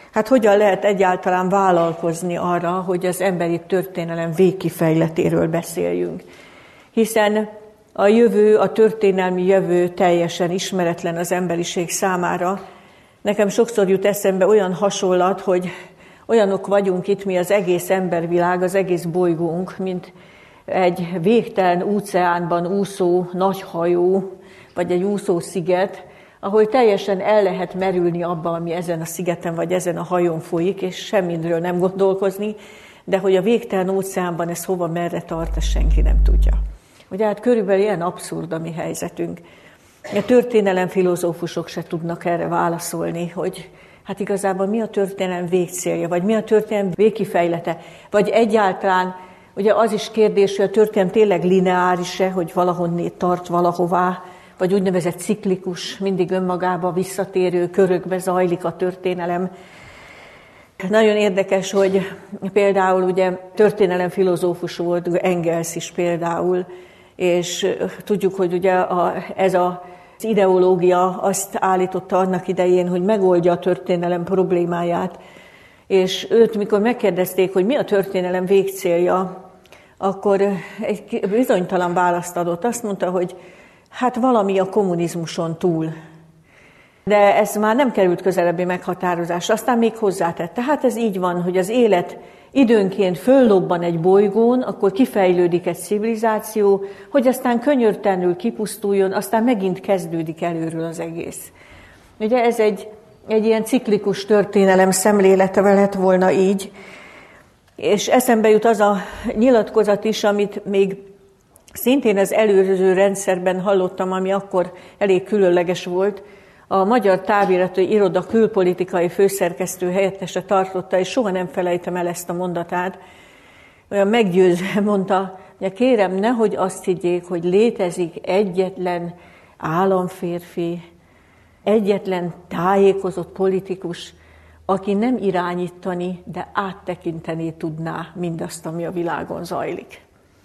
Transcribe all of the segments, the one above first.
Hát hogyan lehet egyáltalán vállalkozni arra, hogy az emberi történelem végkifejletéről beszéljünk? Hiszen a jövő, a történelmi jövő teljesen ismeretlen az emberiség számára. Nekem sokszor jut eszembe olyan hasonlat, hogy olyanok vagyunk itt mi az egész embervilág, az egész bolygónk, mint egy végtelen óceánban úszó nagy hajó, vagy egy úszósziget, ahol teljesen el lehet merülni abba, ami ezen a szigeten vagy ezen a hajón folyik, és semmiről nem gondolkozni, de hogy a végtelen óceánban ez hova, merre tart, ezt senki nem tudja. Ugye hát körülbelül ilyen abszurd a mi helyzetünk. A történelemfilozófusok se tudnak erre válaszolni, hogy hát igazából mi a történelem végcélja, vagy mi a történelem végkifejlete, vagy egyáltalán ugye az is kérdés, hogy a történelem tényleg lineáris-e, hogy valahonnét tart valahová, vagy úgynevezett ciklikus, mindig önmagába visszatérő körökbe zajlik a történelem. Nagyon érdekes, hogy például ugye történelemfilozófus volt Engels is például, és tudjuk, hogy ugye ez az ideológia azt állította annak idején, hogy megoldja a történelem problémáját, és őt, mikor megkérdezték, hogy mi a történelem végcélja, akkor egy bizonytalan választ adott. Azt mondta, hogy hát valami a kommunizmuson túl. De ez már nem került közelebbi meghatározásra. Aztán még hozzátette, hát ez így van, hogy az élet időnként föllobban egy bolygón, akkor kifejlődik egy civilizáció, hogy aztán könyörtelenül kipusztuljon, aztán megint kezdődik előről az egész. Ugye ez egy ilyen ciklikus történelem szemlélete lett volna így, és eszembe jut az a nyilatkozat is, amit még szintén az előző rendszerben hallottam, ami akkor elég különleges volt. A Magyar Távirati Iroda külpolitikai főszerkesztő helyettese tartotta, és soha nem felejtem el ezt a mondatát. Olyan meggyőzve mondta, hogy kérem, nehogy azt higgyék, hogy létezik egyetlen államférfi, egyetlen tájékozott politikus, aki nem irányítani, de áttekinteni tudná mindazt, ami a világon zajlik.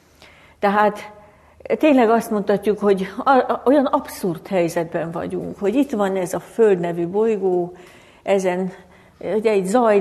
Tehát tényleg azt mondhatjuk, hogy olyan abszurd helyzetben vagyunk, hogy itt van ez a Föld nevű bolygó, ezen ugye egy